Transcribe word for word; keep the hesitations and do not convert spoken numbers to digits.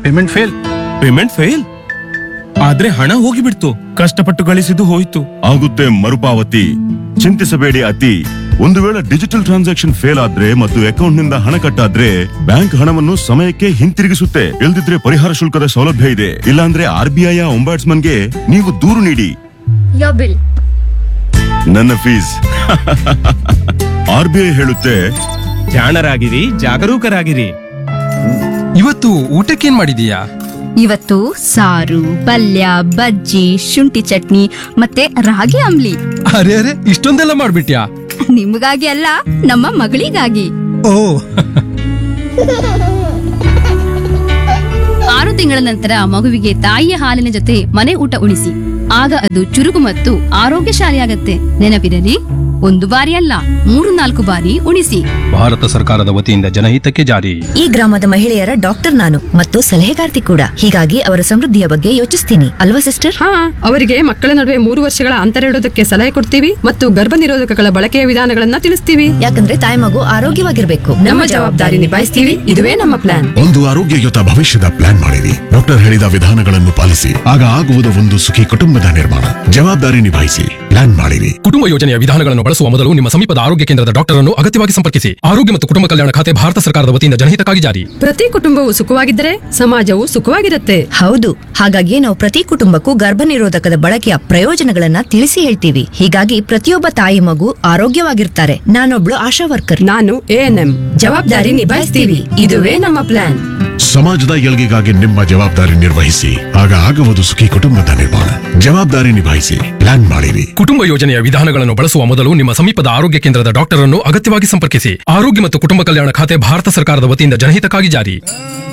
Payment fail. Payment fail ಆದ್ರೆ ಹಣ ಹೋಗಿಬಿಡ್ತು, ಕಷ್ಟಪಟ್ಟು ಗಳಿಸಿದ್ದು ಹೋಯ್ತು. ಆಗುತ್ತೆ ಮರುಪಾವತಿ. ಚಿಂತಿಸಬೇಡಿ ಅತಿ. ಒಂದು ವೇಳೆ ಡಿಜಿಟಲ್ ಟ್ರಾನ್ಸಾಕ್ಷನ್ ಫೇಲ್ ಆದ್ರೆ ಮತ್ತು ಅಕೌಂಟ್ ನಿಂದ ಹಣ ಕಟ್ಟಾದ್ರೆ ಬ್ಯಾಂಕ್ ಹಣವನ್ನು ಸಮಯಕ್ಕೆ ಹಿಂತಿರುಗಿಸುತ್ತೆ. ಇಲ್ದಿದ್ರೆ ಪರಿಹಾರ ಶುಲ್ಕದ ಸೌಲಭ್ಯ ಇದೆ. ಇಲ್ಲಾಂದ್ರೆ ಆರ್ ಬಿ ಐ ಒಂಬಾಟ್ಸ್ಮನ್ಗೆ ನೀವು ದೂರು ನೀಡಿ. Your bill. ನನ್ನ ಫೀಸ್. ಆರ್ ಬಿ ಐ ಹೇಳುತ್ತೆ, ಜಾಣರಾಗಿರಿ, ಜಾಗರೂಕರಾಗಿರಿ. ಇವತ್ತು ಊಟಕ್ಕೇನ್ ಮಾಡಿದೀಯಾ? ಇವತ್ತು ಸಾರು, ಪಲ್ಯ, ಬಜ್ಜಿ, ಶುಂಠಿ ಚಟ್ನಿ ಮತ್ತೆ ರಾಗಿ ಅಂಬ್ಲಿ. ಅರೆ ಅರೆ ಇಷ್ಟೊಂದೆಲ್ಲ ಮಾಡ್ಬಿಟ್ಯಾ? ನಿಮಗಾಗಿ ಅಲ್ಲ, ನಮ್ಮ ಮಗಳಿಗಾಗಿ. ಓ ಆರು ತಿಂಗಳ ನಂತರ ಮಗುವಿಗೆ ತಾಯಿಯ ಹಾಲಿನ ಜೊತೆ ಮನೆ ಊಟ ಉಣಿಸಿ. ಆಗ ಅದು ಚುರುಕು ಮತ್ತು ಆರೋಗ್ಯಶಾಲಿಯಾಗತ್ತೆ. ನೆನಪಿರಲಿ, ಒಂದು ಬಾರಿ ಅಲ್ಲ, ಮೂರು ನಾಲ್ಕು ಬಾರಿ ಉಣಿಸಿ. ಭಾರತ ಸರ್ಕಾರದ ವತಿಯಿಂದ ಜನಹಿತಕ್ಕೆ ಜಾರಿ. ಈ ಗ್ರಾಮದ ಮಹಿಳೆಯರ ಡಾಕ್ಟರ್ ನಾನು ಮತ್ತು ಸಲಹೆಗಾರ್ತಿ ಕೂಡ. ಹೀಗಾಗಿ ಅವರ ಸಮೃದ್ಧಿಯ ಬಗ್ಗೆ ಯೋಚಿಸ್ತೀನಿ ಅಲ್ವಾ ಸಿಸ್ಟರ್? ಹಾ, ಅವರಿಗೆ ಮಕ್ಕಳ ನಡುವೆ ಮೂರು ವರ್ಷಗಳ ಅಂತರ ಇಡೋದಕ್ಕೆ ಸಲಹೆ ಕೊಡ್ತೀವಿ ಮತ್ತು ಗರ್ಭ ನಿರೋಧಕಗಳ ಬಳಕೆಯ ವಿಧಾನಗಳನ್ನ ತಿಳಿಸ್ತೀವಿ. ಯಾಕಂದ್ರೆ ತಾಯಿ ಮಗು ಆರೋಗ್ಯವಾಗಿರ್ಬೇಕು. ನಮ್ಮ ಜವಾಬ್ದಾರಿ ನಿಭಾಯಿಸ್ತೀವಿ. ಇದುವೇ ನಮ್ಮ ಪ್ಲಾನ್. ಒಂದು ಆರೋಗ್ಯಯುತ ಭವಿಷ್ಯದ ಪ್ಲಾನ್ ಮಾಡಿರಿ. ಡಾಕ್ಟರ್ ಹೇಳಿದ ವಿಧಾನಗಳನ್ನು ಪಾಲಿಸಿ. ಆಗ ಆಗುವುದು ಒಂದು ಸುಖಿ ಕುಟುಂಬದ ನಿರ್ಮಾಣ. ಜವಾಬ್ದಾರಿ ನಿಭಾಯಿಸಿ, ಪ್ಲಾನ್ ಮಾಡಿರಿ. ಕುಟುಂಬ ಯೋಜನೆಯ ವಿಧಾನಗಳನ್ನು ಬಳಸುವ ಮೊದಲು ನಿಮ್ಮ ಸಮೀಪದ ಆರೋಗ್ಯ ಕೇಂದ್ರದ ಡಾಕ್ಟರ್ ಅನ್ನು ಅಗತ್ಯವಾಗಿ ಸಂಪರ್ಕಿಸಿ. ಆರೋಗ್ಯ ಮತ್ತು ಕುಟುಂಬ ಕಲ್ಯಾಣ ಖಾತೆ ಭಾರತ ಸರ್ಕಾರದ ವತಿಯಿಂದ ಜನಹಿತಕ್ಕಾಗಿ ಜಾರಿ. ಪ್ರತಿ ಕುಟುಂಬವು ಸುಖವಾಗಿದ್ದರೆ ಸಮಾಜವು ಸುಖವಾಗಿರುತ್ತೆ. ಹೌದು, ಹಾಗಾಗಿ ನಾವು ಪ್ರತಿ ಕುಟುಂಬಕ್ಕೂ ಗರ್ಭ ನಿರೋಧಕದ ಬಳಕೆಯ ಪ್ರಯೋಜನಗಳನ್ನ ತಿಳಿಸಿ ಹೇಳ್ತೀವಿ. ಹೀಗಾಗಿ ಪ್ರತಿಯೊಬ್ಬ ತಾಯಿ ಮಗು ಆರೋಗ್ಯವಾಗಿರ್ತಾರೆ. ನಾನೊಬ್ಳು ಆಶಾ ವರ್ಕರ್. ನಾನು ಎ ಎನ್ ಎಂ. ಜವಾಬ್ದಾರಿ ನಿಭಾಯಿಸ್ತೀವಿ. ಇದುವೇ ನಮ್ಮ ಪ್ಲಾನ್. ಸಮಾಜದ ಏಳ್ಗೆಗಾಗಿ ನಿಮ್ಮ ಜವಾಬ್ದಾರಿ ನಿರ್ವಹಿಸಿ. ಆಗ ಆಗುವುದು ಸುಖಿ ಕುಟುಂಬದ ನಿರ್ಮಾಣ. ಜವಾಬ್ದಾರಿ ನಿಭಾಯಿಸಿ, ಪ್ಲಾನ್ ಮಾಡಿರಿ. ಕುಟುಂಬ ಯೋಜನೆಯ ವಿಧಾನಗಳನ್ನು ಬಳಸುವ ಮೊದಲು ನಿಮ್ಮ ಸಮೀಪದ ಆರೋಗ್ಯ ಕೇಂದ್ರದ ಡಾಕ್ಟರ್ ಅನ್ನು ಅಗತ್ಯವಾಗಿ ಸಂಪರ್ಕಿಸಿ. ಆರೋಗ್ಯ ಮತ್ತು ಕುಟುಂಬ ಕಲ್ಯಾಣ ಖಾತೆ ಭಾರತ ಸರ್ಕಾರದ ವತಿಯಿಂದ ಜನಹಿತಕ್ಕಾಗಿ ಜಾರಿ.